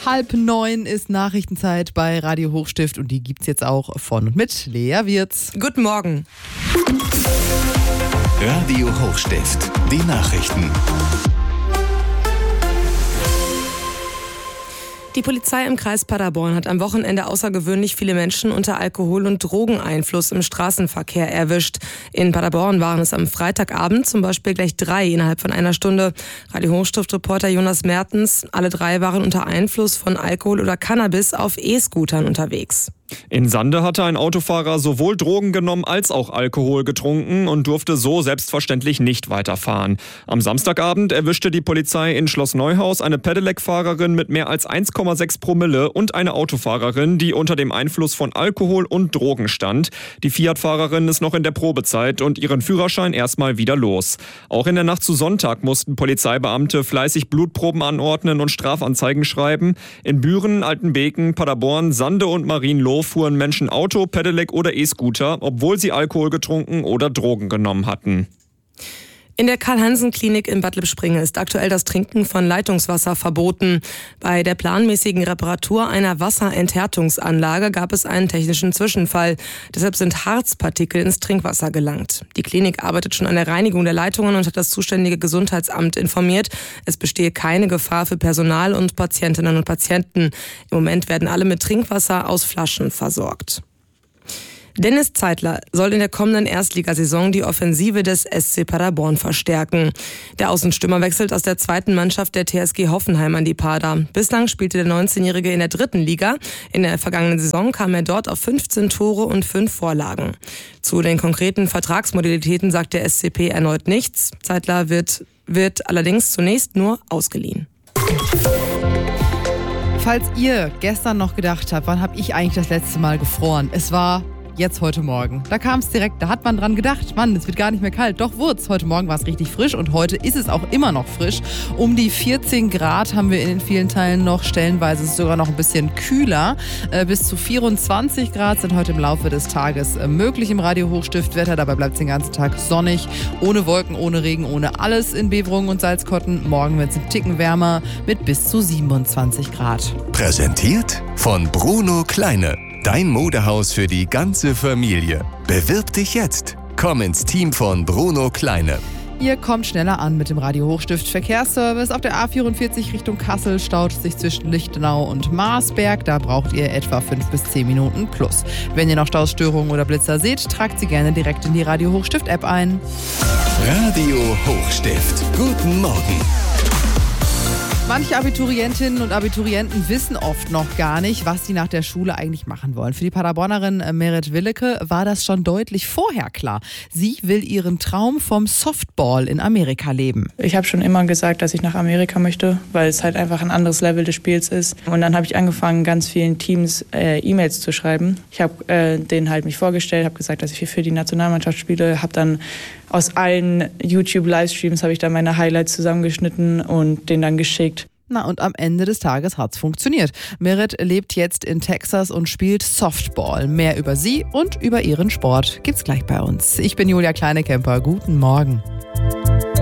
8:30 ist Nachrichtenzeit bei Radio Hochstift und die gibt's jetzt auch von und mit Lea Wirz. Guten Morgen. Radio Hochstift, die Nachrichten. Die Polizei im Kreis Paderborn hat am Wochenende außergewöhnlich viele Menschen unter Alkohol- und Drogeneinfluss im Straßenverkehr erwischt. In Paderborn waren es am Freitagabend zum Beispiel gleich 3 innerhalb von einer Stunde. Radio Hochstift-Reporter Jonas Mertens, alle 3 waren unter Einfluss von Alkohol oder Cannabis auf E-Scootern unterwegs. In Sande hatte ein Autofahrer sowohl Drogen genommen als auch Alkohol getrunken und durfte so selbstverständlich nicht weiterfahren. Am Samstagabend erwischte die Polizei in Schloss Neuhaus eine Pedelec-Fahrerin mit mehr als 1,6 Promille und eine Autofahrerin, die unter dem Einfluss von Alkohol und Drogen stand. Die Fiat-Fahrerin ist noch in der Probezeit und ihren Führerschein erstmal wieder los. Auch in der Nacht zu Sonntag mussten Polizeibeamte fleißig Blutproben anordnen und Strafanzeigen schreiben. In Büren, Altenbeken, Paderborn, Sande und Marienloh fuhren Menschen Auto, Pedelec oder E-Scooter, obwohl sie Alkohol getrunken oder Drogen genommen hatten. In der Karl-Hansen-Klinik in Bad Lippspringe ist aktuell das Trinken von Leitungswasser verboten. Bei der planmäßigen Reparatur einer Wasserenthärtungsanlage gab es einen technischen Zwischenfall. Deshalb sind Harzpartikel ins Trinkwasser gelangt. Die Klinik arbeitet schon an der Reinigung der Leitungen und hat das zuständige Gesundheitsamt informiert. Es bestehe keine Gefahr für Personal und Patientinnen und Patienten. Im Moment werden alle mit Trinkwasser aus Flaschen versorgt. Dennis Zeitler soll in der kommenden Erstligasaison die Offensive des SC Paderborn verstärken. Der Außenstürmer wechselt aus der zweiten Mannschaft der TSG Hoffenheim an die Pader. Bislang spielte der 19-Jährige in der dritten Liga. In der vergangenen Saison kam er dort auf 15 Tore und 5 Vorlagen. Zu den konkreten Vertragsmodalitäten sagt der SCP erneut nichts. Zeitler wird allerdings zunächst nur ausgeliehen. Falls ihr gestern noch gedacht habt, wann habe ich eigentlich das letzte Mal gefroren? Es war jetzt heute Morgen. Da kam es direkt, da hat man dran gedacht, Mann, es wird gar nicht mehr kalt. Doch wurde es. Heute Morgen war es richtig frisch und heute ist es auch immer noch frisch. Um die 14 Grad haben wir in den vielen Teilen noch, stellenweise ist es sogar noch ein bisschen kühler. Bis zu 24 Grad sind heute im Laufe des Tages möglich im Radio Hochstiftwetter. Dabei bleibt es den ganzen Tag sonnig, ohne Wolken, ohne Regen, ohne alles in Beverungen und Salzkotten. Morgen wird es ein Ticken wärmer mit bis zu 27 Grad. Präsentiert von Bruno Kleine. Dein Modehaus für die ganze Familie. Bewirb dich jetzt. Komm ins Team von Bruno Kleine. Ihr kommt schneller an mit dem Radio Hochstift Verkehrsservice. Auf der A44 Richtung Kassel staut es sich zwischen Lichtenau und Marsberg. Da braucht ihr etwa 5 bis 10 Minuten plus. Wenn ihr noch Stausstörungen oder Blitzer seht, tragt sie gerne direkt in die Radio Hochstift App ein. Radio Hochstift. Guten Morgen. Manche Abiturientinnen und Abiturienten wissen oft noch gar nicht, was sie nach der Schule eigentlich machen wollen. Für die Paderbornerin Merit Willeke war das schon deutlich vorher klar. Sie will ihren Traum vom Softball in Amerika leben. Ich habe schon immer gesagt, dass ich nach Amerika möchte, weil es halt einfach ein anderes Level des Spiels ist. Und dann habe ich angefangen, ganz vielen Teams E-Mails zu schreiben. Ich habe denen halt mich vorgestellt, habe gesagt, dass ich für die Nationalmannschaft spiele, habe dann aus allen YouTube-Livestreams habe ich dann meine Highlights zusammengeschnitten und denen dann geschickt. Na, und am Ende des Tages hat's funktioniert. Merit lebt jetzt in Texas und spielt Softball. Mehr über sie und über ihren Sport gibt's gleich bei uns. Ich bin Julia Kleinekemper. Guten Morgen.